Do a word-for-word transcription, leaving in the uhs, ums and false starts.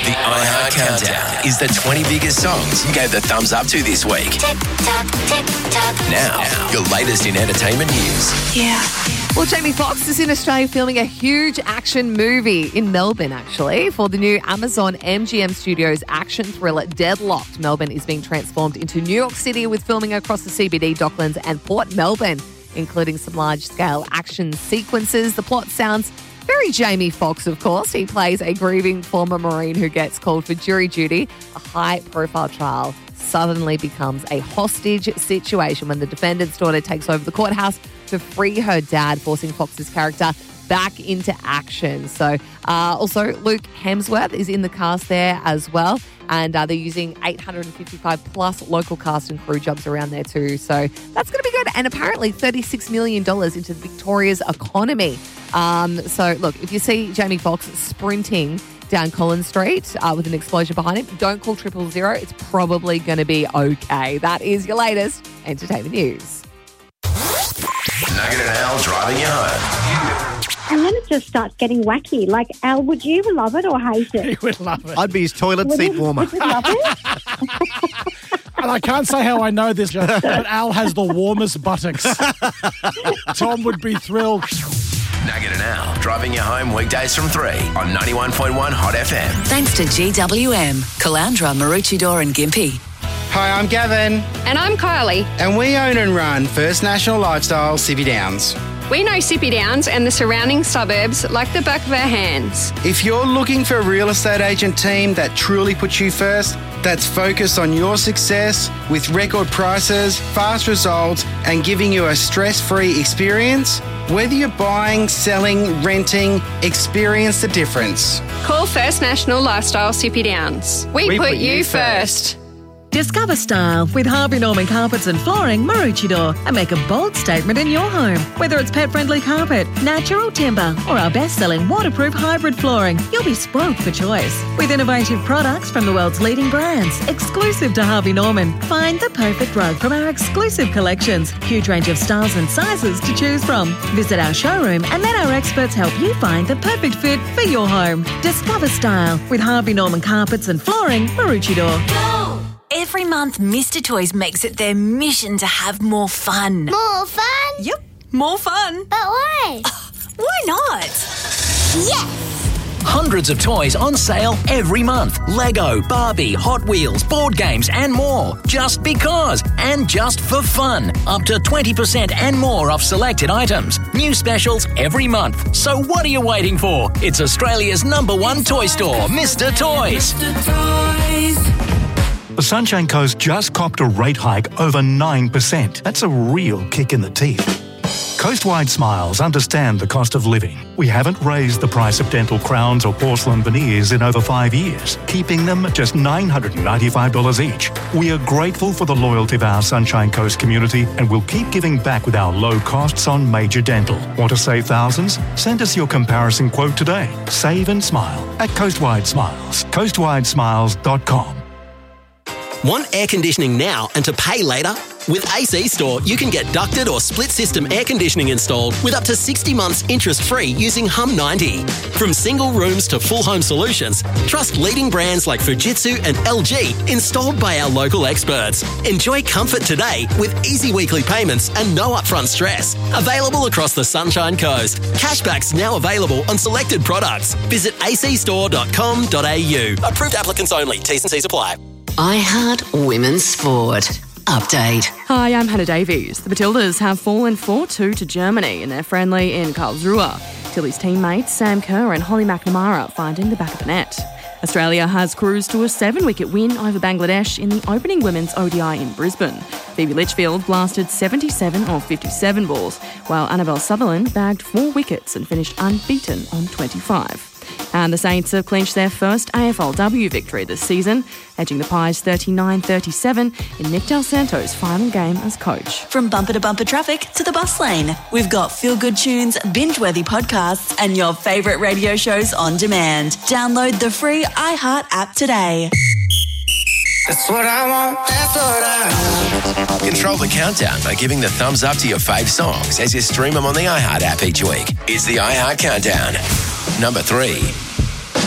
The iHeart Countdown is the twenty biggest songs you gave the thumbs up to this week. Tick tock, tick tock. Now, your latest in entertainment news. Yeah. Well, Jamie Foxx is in Australia filming a huge action movie in Melbourne, actually, for the new Amazon M G M Studios action thriller Deadlocked. Melbourne is being transformed into New York City with filming across the C B D, Docklands and Port Melbourne, including some large-scale action sequences. The plot sounds very Jamie Foxx, of course. He plays a grieving former Marine who gets called for jury duty. A high-profile trial suddenly becomes a hostage situation when the defendant's daughter takes over the courthouse to free her dad, forcing Fox's character back into action. So uh, also Luke Hemsworth is in the cast there as well. And uh, they're using eight hundred fifty-five plus local cast and crew jobs around there too. So that's going to be good. And apparently thirty-six million dollars into Victoria's economy. Um, so look, if you see Jamie Foxx sprinting down Collins Street uh, with an explosion behind him, don't call triple zero. It's probably going to be okay. That is your latest entertainment news. Nugget and Al driving you home. And then it just starts getting wacky. Like, Al, would you love it or hate it? He would love it. I'd be his toilet Would seat you- warmer. Would you love it? And I can't say how I know this, but Al has the warmest buttocks. Tom would be thrilled. Nugget and Al driving you home weekdays from three on ninety-one point one Hot F M. Thanks to G W M, Calandra, Maroochydore and Gympie. Hi, I'm Gavin, And I'm Kylie. and we own and run First National Lifestyle Sippy Downs. We know Sippy Downs and the surrounding suburbs like the back of our hands. If you're looking for a real estate agent team that truly puts you first, that's focused on your success with record prices, fast results, and giving you a stress-free experience, whether you're buying, selling, renting, experience the difference. Call First National Lifestyle Sippy Downs. We, put, you first. Discover style with Harvey Norman Carpets and Flooring, Maroochydore, and make a bold statement in your home. Whether it's pet-friendly carpet, natural timber, or our best-selling waterproof hybrid flooring, you'll be spoiled for choice. With innovative products from the world's leading brands, exclusive to Harvey Norman, find the perfect rug from our exclusive collections. Huge range of styles and sizes to choose from. Visit our showroom and let our experts help you find the perfect fit for your home. Discover style with Harvey Norman Carpets and Flooring, Maroochydore. Go! Every month, Mister Toys makes it their mission to have more fun. More fun? Yep, more fun. But why? Why not? Yes! Hundreds of toys on sale every month. Lego, Barbie, Hot Wheels, board games and more. Just because and just for fun. Up to twenty percent and more off selected items. New specials every month. So what are you waiting for? It's Australia's number one toy store, Mister Toys. The Sunshine Coast just copped a rate hike over nine percent. That's a real kick in the teeth. Coastwide Smiles understand the cost of living. We haven't raised the price of dental crowns or porcelain veneers in over five years, keeping them at just nine hundred ninety-five dollars each. We are grateful for the loyalty of our Sunshine Coast community and will keep giving back with our low costs on major dental. Want to save thousands? Send us your comparison quote today. Save and smile at Coastwide Smiles. coastwide smiles dot com. Want air conditioning now and to pay later? With A C Store, you can get ducted or split system air conditioning installed with up to sixty months interest-free using Hum ninety. From single rooms to full home solutions, trust leading brands like Fujitsu and L G installed by our local experts. Enjoy comfort today with easy weekly payments and no upfront stress. Available across the Sunshine Coast. Cashbacks now available on selected products. Visit a c store dot com dot a u. Approved applicants only. T's and C's apply. iHeart Women's Sport. Update. Hi, I'm Hannah Davies. The Matildas have fallen four two to Germany in their friendly in Karlsruhe. Tilly's teammates Sam Kerr and Holly McNamara finding the back of the net. Australia has cruised to a seven-wicket win over Bangladesh in the opening women's O D I in Brisbane. Phoebe Litchfield blasted seventy-seven of fifty-seven balls, while Annabelle Sutherland bagged four wickets and finished unbeaten on twenty-five. And the Saints have clinched their first A F L W victory this season, edging the Pies thirty-nine thirty-seven in Nick Del Santo's final game as coach. From bumper to bumper traffic to the bus lane, we've got feel-good tunes, binge-worthy podcasts, and your favourite radio shows on demand. Download the free iHeart app today. That's what I want. That's what I want. Control the countdown by giving the thumbs up to your fave songs as you stream them on the iHeart app each week. It's the iHeart Countdown. Number three.